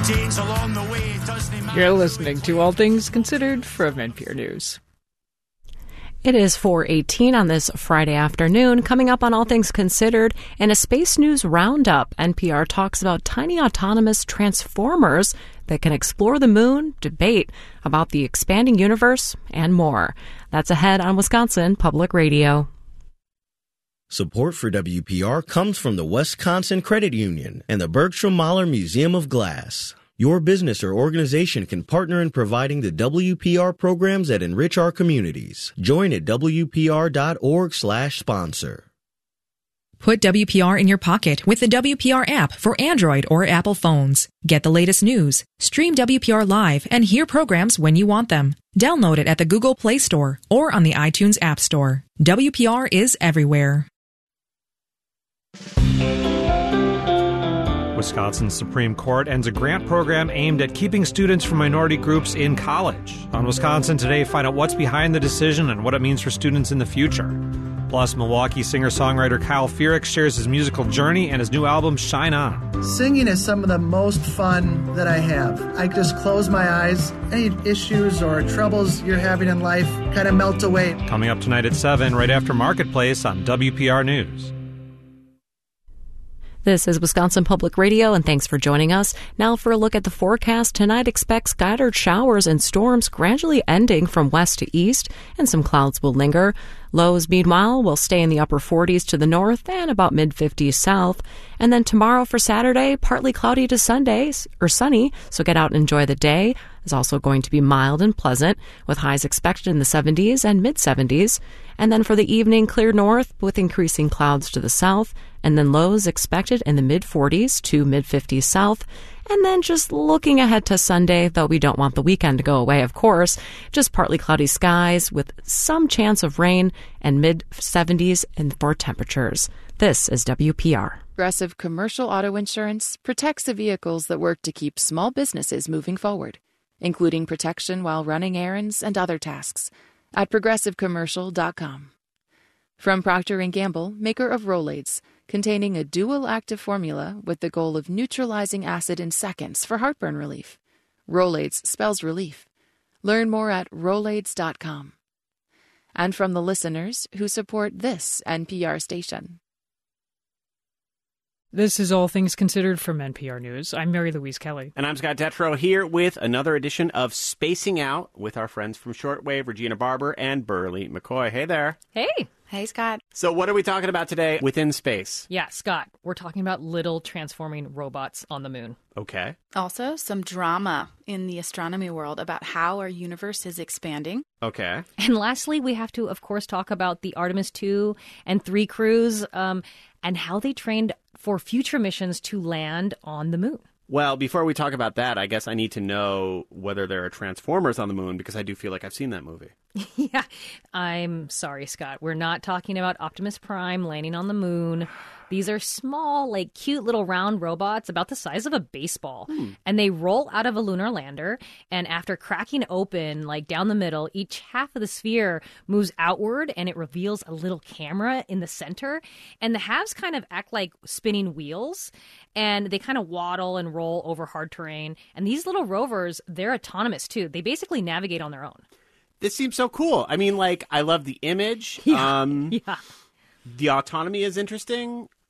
Along the way, doesn't You're listening to All Things Considered from NPR News. It is 4:18 on this Friday afternoon. Coming up on All Things Considered, in a space news roundup, NPR talks about tiny autonomous transformers that can explore the moon, debate about the expanding universe, and more. That's ahead on Wisconsin Public Radio. Support for WPR comes from the Wisconsin Credit Union and the Bergstrom Mahler Museum of Glass. Your business or organization can partner in providing the WPR programs that enrich our communities. Join at WPR.org/sponsor. Put WPR in your pocket with the WPR app for Android or Apple phones. Get the latest news, stream WPR live, and hear programs when you want them. Download it at the Google Play Store or on the iTunes App Store. WPR is everywhere. Wisconsin's Supreme Court ends a grant program aimed at keeping students from minority groups in college. On Wisconsin Today, find out what's behind the decision and what it means for students in the future. Plus, Milwaukee singer-songwriter Kyle Fierix shares his musical journey and his new album, Shine On. Singing is some of the most fun that I have. I just close my eyes. Any issues or troubles you're having in life kind of melt away. Coming up tonight at 7, right after Marketplace on WPR News. This is Wisconsin Public Radio, and thanks for joining us. Now for a look at the forecast. Tonight expect scattered showers and storms gradually ending from west to east, and some clouds will linger. Lows, meanwhile, will stay in the upper 40s to the north and about mid-50s south. And then tomorrow for Saturday, partly cloudy to sunny, so get out and enjoy the day. It's also going to be mild and pleasant, with highs expected in the 70s and mid-70s. And then for the evening, clear north with increasing clouds to the south, and then lows expected in the mid-40s to mid-50s south. And then just looking ahead to Sunday, though we don't want the weekend to go away, of course, just partly cloudy skies with some chance of rain and mid-70s for temperatures. This is WPR. Progressive Commercial Auto Insurance protects the vehicles that work to keep small businesses moving forward, including protection while running errands and other tasks, at progressivecommercial.com. From Procter & Gamble, maker of Rolaids, containing a dual active formula with the goal of neutralizing acid in seconds for heartburn relief. Rolaids spells relief. Learn more at Rolaids.com. And from the listeners who support this NPR station. This is All Things Considered from NPR News. I'm Mary Louise Kelly. And I'm Scott Detrow here with another edition of Spacing Out with our friends from Shortwave, Regina Barber and Burley McCoy. Hey there. Hey. Hey, Scott. So what are we talking about today within space? Yeah, Scott, we're talking about little transforming robots on the moon. Okay. Also, some drama in the astronomy world about how our universe is expanding. Okay. And lastly, we have to, of course, talk about the Artemis 2 and 3 crews and how they trained for future missions to land on the moon. Well, before we talk about that, I guess I need to know whether there are Transformers on the moon, because I do feel like I've seen that movie. Yeah, I'm sorry, Scott. We're not talking about Optimus Prime landing on the moon. These are small, like cute little round robots about the size of a baseball. And they roll out of a lunar lander. And after cracking open, like down the middle, each half of the sphere moves outward and it reveals a little camera in the center. And the halves kind of act like spinning wheels. And they kind of waddle and roll over hard terrain. And these little rovers, they're autonomous too. They basically navigate on their own. This seems so cool. I mean, like, I love the image. Yeah. The autonomy is interesting.